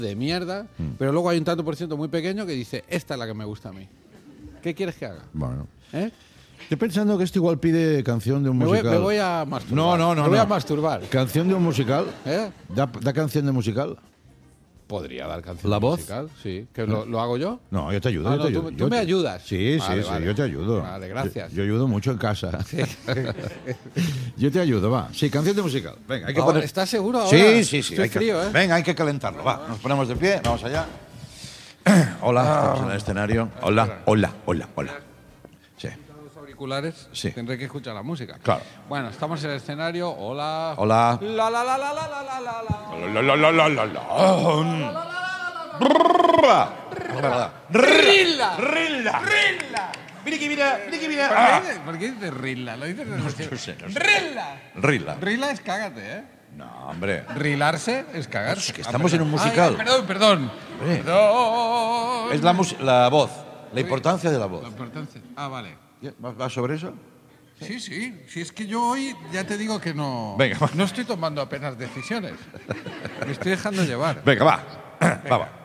de mierda, pero luego hay un tanto por ciento muy pequeño que dice, esta es la que me gusta a mí. ¿Qué quieres que haga? Bueno. ¿Eh? Estoy pensando que esto igual pide canción de un Me musical. voy a masturbar. No. Me voy a masturbar. ¿Canción de un musical? ¿Eh? ¿Da canción de musical? Podría dar canción ¿La voz? musical, sí. ¿Que lo hago yo? No, yo te ayudo. Ah, yo no, te ayudo. tú me ayudas. Sí, Vale, sí, vale. yo te ayudo. Vale, gracias. Yo ayudo mucho en casa. Yo te ayudo, va. Sí, canción de musical. Venga, hay que Ahora, poner... ¿estás seguro ahora? Sí. Estoy hay que- frío, ¿eh? Venga, hay que calentarlo. Va, nos ponemos de pie, vamos allá. Hola, estamos en el escenario. Hola. Sí. Los auriculares, Sí. tendré que escuchar la música. Claro. Bueno, estamos en el escenario. Hola. Hola. ¡Rilla! Rilla. ¿Por qué dices Rilla? Lo dices No sé. ¡Rilla! Rilla. Rilla es cágate, ¿eh? No, hombre. Rilarse es cagar. Es que estamos en un musical. Perdón. Hombre. Es la voz, la importancia de la voz. La importancia. Vale. ¿Va sobre eso? Sí. Si es que yo hoy ya te digo que no. Venga, va. No estoy tomando apenas decisiones. Me estoy dejando llevar. Venga, va.